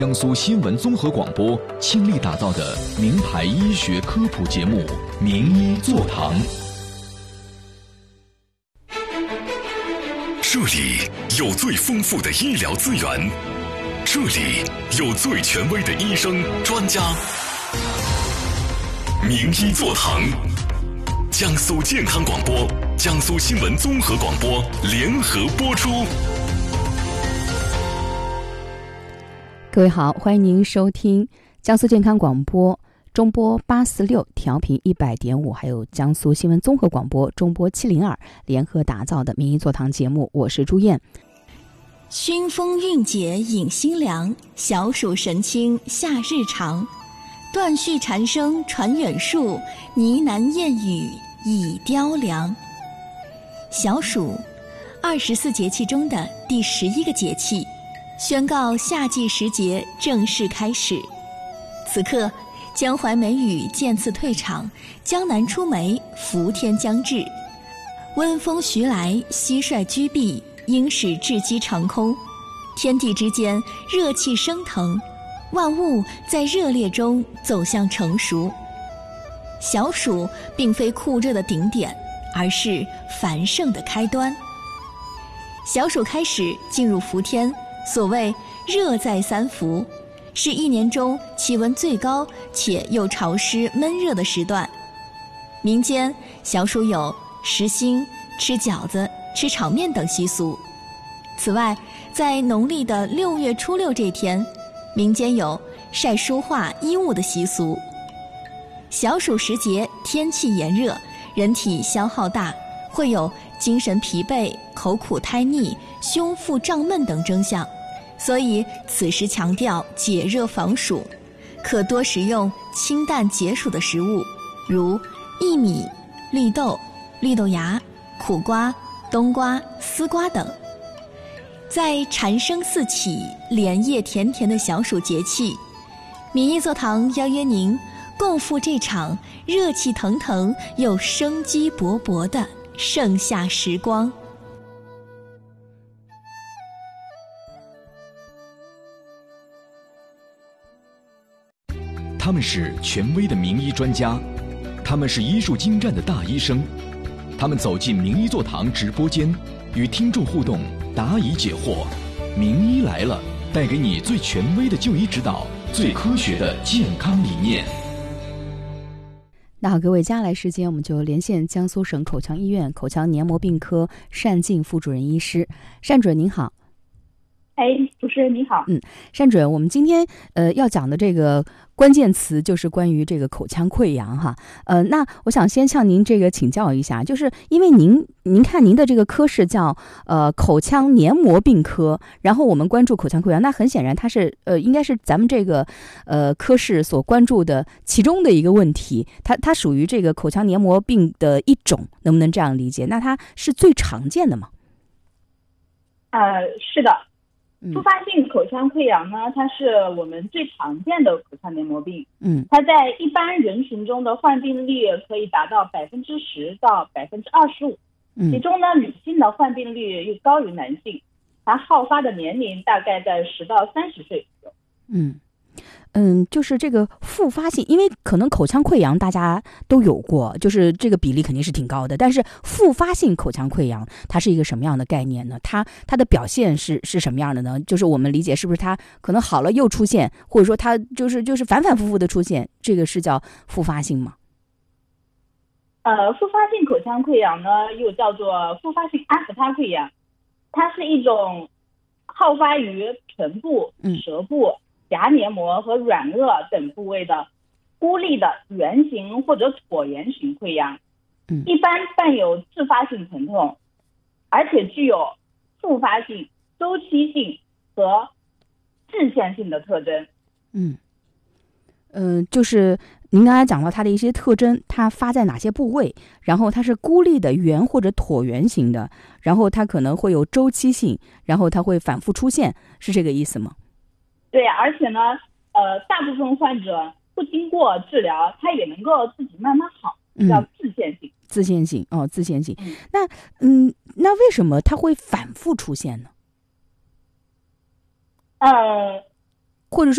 江苏新闻综合广播倾力打造的名牌医学科普节目《名医座堂》。 这里有最丰富的医疗资源，这里有最权威的医生专家。名医座堂，江苏健康广播、江苏新闻综合广播联合播出。 各位好，欢迎您收听江苏健康广播中波846调频100.5，还有江苏新闻综合广播中波702联合打造的名医座堂节目，我是朱燕。 熏风韵解饮心凉，小暑神清夏日长。断续蝉声传远树，呢喃燕语已雕梁。小暑，24节气中的第11个节气，宣告夏季时节正式开始。此刻，江淮梅雨渐次退场，江南出梅，伏天将至。温风徐来，蟋蟀居避，应使雉鸡长空。天地之间热气升腾，万物在热烈中走向成熟。小暑并非酷热的顶点，而是繁盛的开端。小暑开始进入伏天，所谓热在三伏，是一年中气温最高且又潮湿闷热的时段。民间小暑有食新、吃饺子、吃炒面等习俗。此外，在农历的6月初6这天，民间有晒书画衣物的习俗。小暑时节天气炎热，人体消耗大，会有精神疲惫、口苦胎腻、胸腹胀闷等征象，所以此时强调解热防暑，可多食用清淡解暑的食物，如薏米、绿豆、绿豆芽、苦瓜、冬瓜、丝瓜等。在蝉声四起、莲叶甜甜的小暑节气，名医座堂邀约您共赴这场热气腾腾又生机勃勃的盛夏时光。 他们是权威的名医专家，他们是医术精湛的大医生，他们走进名医座堂直播间，与听众互动，答疑解惑。名医来了，带给你最权威的就医指导，最科学的健康理念。 那好，各位，接下来时间我们就连线江苏省口腔医院口腔黏膜病科单静副主任医师。单主任您好。 主持人你好。 单主任，我们今天要讲的这个关键词就是关于这个口腔溃疡哈。那我想先向您这个请教一下，就是因为您看您的这个科室叫口腔黏膜病科，然后我们关注口腔溃疡，那很显然它是应该是咱们这个科室所关注的其中的一个问题，它属于这个口腔黏膜病的一种，能不能这样理解？那它是最常见的吗？ 是的。复发性口腔溃疡呢，它是我们最常见的口腔黏膜病。它在一般人群中的患病率可以达到10%到25%。其中呢，女性的患病率又高于男性，它好发的年龄大概在10到30岁左右。 就是这个复发性，因为可能口腔溃疡大家都有过，就是这个比例肯定是挺高的。但是复发性口腔溃疡它是一个什么样的概念呢？它的表现是什么样的呢？就是我们理解是不是它可能好了又出现，或者说它就是反反复复的出现，这个是叫复发性吗？ 复发性口腔溃疡呢，又叫做复发性阿斯他溃疡，它是一种好发于唇部、舌部、颊黏膜和软腭等部位的孤立的圆形或者椭圆形溃疡，一般伴有自发性疼痛，而且具有复发性、周期性和致限性的特征。 就是您刚才讲到它的一些特征，它发在哪些部位，然后它是孤立的圆或者椭圆形的，然后它可能会有周期性，然后它会反复出现，是这个意思吗？ 对，而且呢，大部分患者不经过治疗，他也能够自己慢慢好，叫自限性。 自限性。那为什么它会反复出现呢？ 或者说